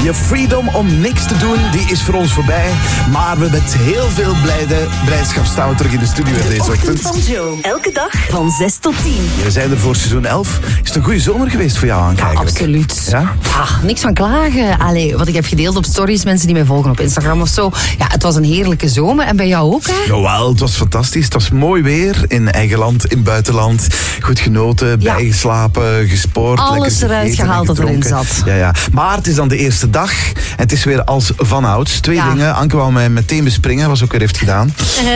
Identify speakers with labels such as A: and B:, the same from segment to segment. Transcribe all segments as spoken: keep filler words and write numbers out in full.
A: Je freedom om niks te doen, die is voor ons voorbij. Maar we hebben heel veel blijde blijdschap staan we terug in de studio deze ochtend.
B: Van Joe. Elke dag van zes tot tien.
A: We zijn er voor seizoen elf. Is het een goede zomer geweest voor jou, Anke?
C: Ja, absoluut.
A: Ja?
C: Ah, niks van klagen. Allee, wat ik heb gedeeld op stories, mensen die mij volgen op Instagram of zo. Ja, het was een heerlijke zomer. En bij jou ook, hè?
A: Jawel, het was fantastisch. Het was mooi weer in eigen land, in buitenland. Goed genoten,
C: Ja.
A: bijgeslapen, gespoord.
C: Alles
A: lekker
C: eruit
A: gegeten en
C: gehaald dat erin
A: gedronken.
C: zat.
A: Ja, ja. Maar het is dan de eerste dag. En het is weer als vanouds. Twee
C: Ja.
A: dingen. Anke wou mij meteen bespringen, wat ze ook weer heeft gedaan.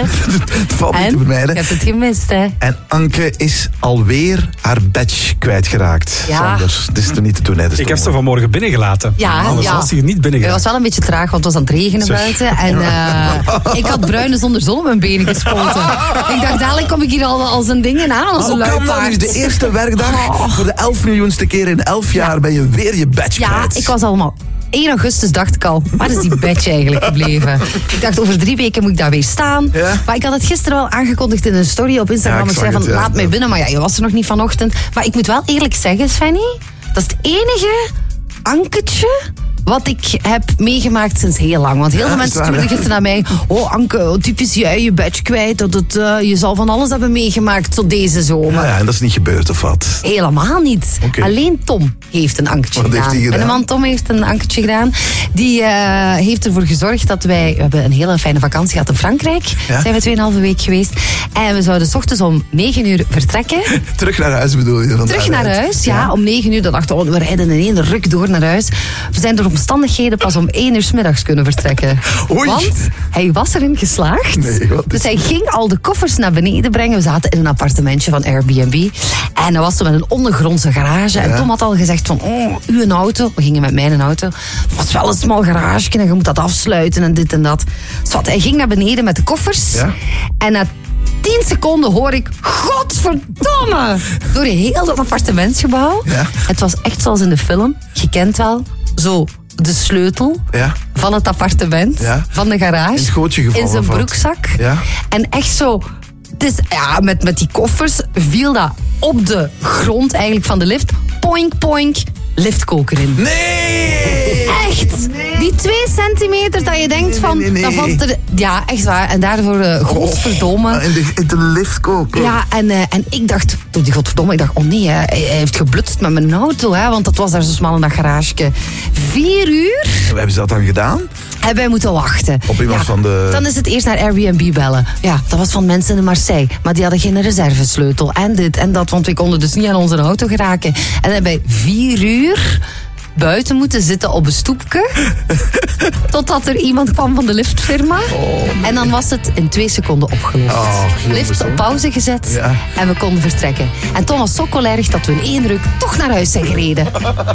A: Het valt niet te
C: En?
A: vermijden.
C: Ik heb het gemist, hè?
A: En Anke is alweer haar badge kwijtgeraakt.
C: Ja.
A: Sander, het is er niet te doen. Hè, dus
D: Ik heb ze vanmorgen binnengelaten.
C: Ja,
D: Anders
C: ja.
D: was hij er niet
C: Het
D: binnengegaan.
C: was wel een beetje traag, want het was aan het regenen
D: Zeg.
C: buiten. En eh, ik had bruine zonder zon op mijn benen gespoten. Ik dacht, dadelijk kom ik hier al als een dingen aan, als een
A: Hoe kan dat nu?
C: luipaard.
A: De eerste werkdag
C: Oh.
A: voor de elf miljoenste keer in elf jaar ben je weer je badge
C: Ja,
A: kwijt.
C: ik was allemaal... één augustus dacht ik al, waar is die badge eigenlijk gebleven? Ik dacht, over drie weken moet ik daar weer staan.
A: Ja.
C: Maar ik had het gisteren wel aangekondigd in een story op Instagram.
A: Ja, ik
C: ik zei
A: zag
C: van,
A: het, ja.
C: laat mij binnen. Maar ja, je was er nog niet vanochtend. Maar ik moet wel eerlijk zeggen, Svenny, dat is het enige Anketje wat ik heb meegemaakt sinds heel lang. Want heel
A: Ja,
C: veel
A: is
C: mensen
A: waar,
C: stuurden
A: hè?
C: gisteren naar mij. Oh, Anke, typisch jij, je badge kwijt. Dat het, eh, je zal van alles hebben meegemaakt tot deze zomer.
A: Ja, ja, en dat is niet gebeurd, of wat?
C: Helemaal niet.
A: Oké.
C: Alleen Tom heeft een anketje
A: Wat heeft
C: gedaan.
A: hij gedaan?
C: Mijn man Tom heeft een anketje gedaan. Die eh, heeft ervoor gezorgd dat wij... We hebben een hele fijne vakantie gehad in Frankrijk.
A: Ja?
C: Zijn we tweeënhalve week geweest. En we zouden 's ochtends om negen uur vertrekken.
A: Terug naar huis bedoel je? Van
C: Terug naar
A: daaruit?
C: huis, ja. Om negen uur. Dan dachten we, oh, we rijden in één ruk door naar huis. We zijn door omstandigheden pas om één uur 's middags kunnen vertrekken.
A: Oei.
C: Want hij was erin geslaagd.
A: Nee, wat is-
C: Dus hij ging al de koffers naar beneden brengen. We zaten in een appartementje van Airbnb. En dat was zo met een ondergrondse garage. En
A: Ja.
C: Tom had al gezegd van, oh, uw auto. We gingen met mijn auto. Het was wel een smal garage en je moet dat afsluiten en dit en dat. Dus wat, hij ging naar beneden met de koffers.
A: Ja.
C: En na tien seconden hoor ik, godverdomme! Door heel dat appartementsgebouw.
A: Ja.
C: Het was echt zoals in de film. Je kent wel, zo de sleutel
A: Ja.
C: van het appartement,
A: Ja.
C: van de garage.
A: In het gootje gevallen
C: In zijn
A: valt.
C: broekzak.
A: Ja.
C: En echt zo... Het is, ja, met, met die koffers viel dat op de grond eigenlijk van de lift. Poink, poink, liftkoker in.
A: Nee!
C: Echt! Die twee centimeter dat je denkt van...
A: nee, nee.
C: Dan valt er, ja, echt waar. En daarvoor, uh, godverdomme.
A: In de, in de lift koken.
C: Ja, en, uh, en ik dacht, toen die godverdomme, ik dacht, oh nee, hè, hij, hij heeft geblutst met mijn auto, hè, want dat was daar zo smal in dat garageke. Vier uur
A: Hoe hebben ze dat dan gedaan?
C: hebben wij moeten wachten.
A: Op iemand
C: Ja,
A: van de-
C: Dan is het eerst naar Airbnb bellen. Ja, dat was van mensen in Marseille, maar die hadden geen reservesleutel. En dit en dat, want we konden dus niet aan onze auto geraken. En dan hebben wij vier uur buiten moeten zitten op een stoepje. Totdat er iemand kwam van de liftfirma. En dan was het in twee seconden opgelost.
A: Oh, jongens,
C: Lift
A: hoor.
C: op pauze gezet
A: Ja.
C: en we konden vertrekken. En Tom was zo kolerig dat we in één ruk toch naar huis zijn gereden.